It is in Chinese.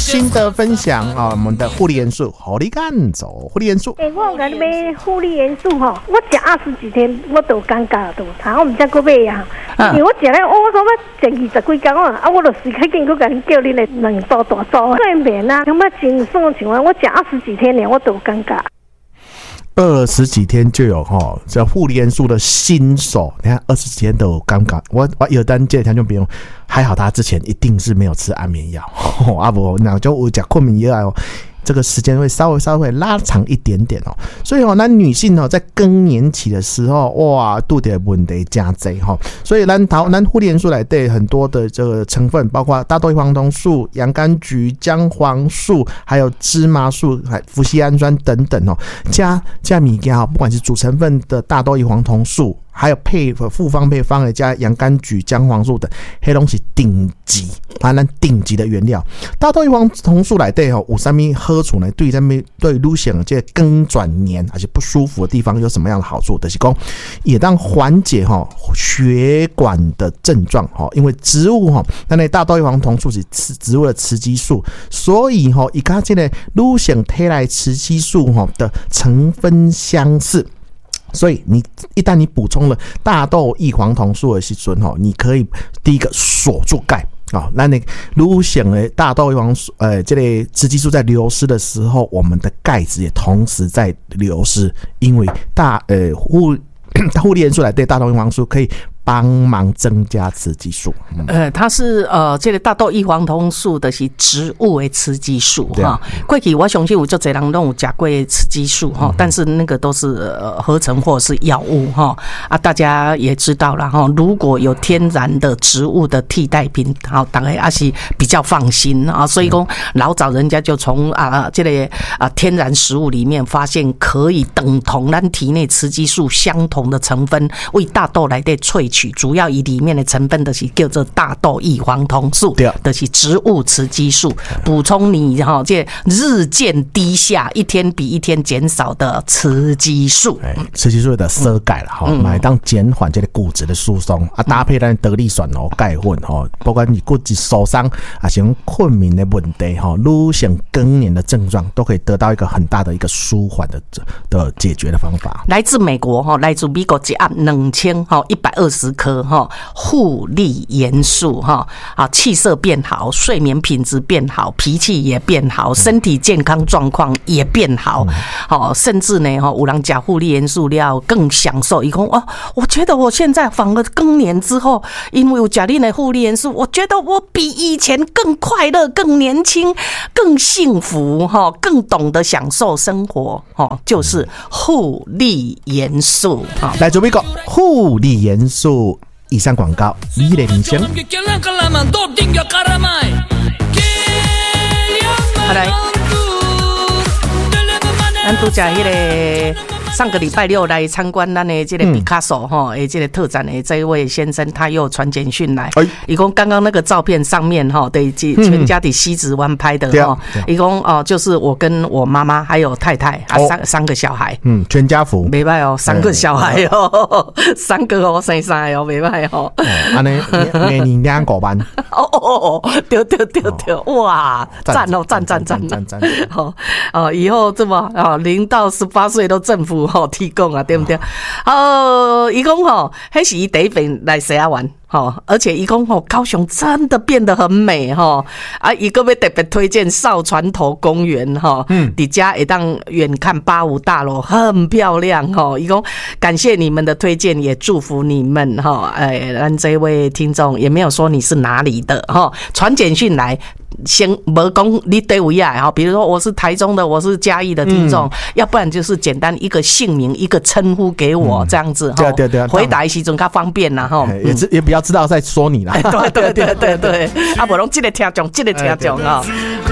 新的分享啊，我们的护理元素，护理干走护理元素。 我甲你买护理元素吼，我食20几天，我都尴尬都，我唔知搁买啊。因为我食咧，我说我前20几天啊，我就随开紧，佮你叫你来2包大包，对面啊，感觉真爽像我食20几天了，我都尴尬。 20几天就有哈，这护理元素的新手，你看20几天都有尴尬。我有单这条就不用，还好他之前一定是没有吃安眠药，啊不，那就有吃困眠药哦。这个时间会稍微拉长一点点哦，所以那女性在更年期的时候，哇，肚子的问题加多哈，所以咱护理元素来对很多的这个成分，包括大豆异黄酮素、洋甘菊、姜黄素，还有芝麻素、脯酰氨酸等等哦，加物件哈，不管是主成分的大豆异黄酮素。还有复方配方的加洋甘菊、姜黄素等，黑东西顶级啊，咱顶级的原料。大豆异黄酮素来对有什么好处呢？对女性这更转年而且不舒服的地方有什么样的好处？就是说也当缓解血管的症状因为植物那大豆异黄酮素是植物的雌激素，所以以它这个女性体内雌激素的成分相似。所以一旦你补充了大豆异黄酮素的时候，你可以第一个锁住钙那你女性的大豆异黄素这类雌激素在流失的时候，我们的钙质也同时在流失，因为护理元素来对大豆异黄素可以帮忙增加雌激素。 它是这个大豆异黄酮素的是植物的雌激素哈。过去我相信有就这人都有吃过雌激素哈，但是那个都是合成或是药物哈啊，大家也知道了哈。如果有天然的植物的替代品，好，大家也是比较放心啊。所以说老早人家就从这个天然食物里面发现可以等同咱体内雌激素相同的成分，为大豆来的萃取。主要以里面的成分就是叫做大豆异黄酮素，就是植物雌激素，补充你这日渐低下，一天比一天减少的雌激素。 雌激素的摄钙啦，来当减缓这个骨质的疏松搭配咱得力酸钙粉不管你骨质受伤是困眠的问题女性更年的症状，都可以得到一个很大的一个舒缓的解决的方法。 来自美国来自美国一盒2120颗护理元素气色变好，睡眠品质变好，脾气也变好，身体健康状况也变好甚至呢有人吃护理元素了更享受。他说我觉得我现在反而更年之后，因为有吃你的护理元素，我觉得我比以前更快乐、更年轻、更幸福更懂得享受生活就是护理元素来自美国护理元素。以上广告，美丽人生。 好来，咱拄食迄个。上个礼拜六来参观咱的这个毕卡索这个特展的这一位先生，他又传简讯来，一共刚刚那个照片上面对全家的西子湾拍的一共就是我跟我妈妈还有太太三个小孩， 全家福， 没歹3个小孩3个生3个没歹安尼每年2个班对，哇，赞以后这么0到18岁都政府提供对不对？他说那是他第一遍来西亚玩而且他说高雄真的变得很美他要特别推荐哨船头公园在家会当远看85大楼，很漂亮他说感谢你们的推荐，也祝福你们咱这位听众也没有说你是哪里的传简讯来，先没讲你对位啊比如说我是台中的，我是嘉义的听众要不然就是简单一个姓名一个称呼给我这样子对回答的时候较方便啦也不要知道在说你啦对不然这个听众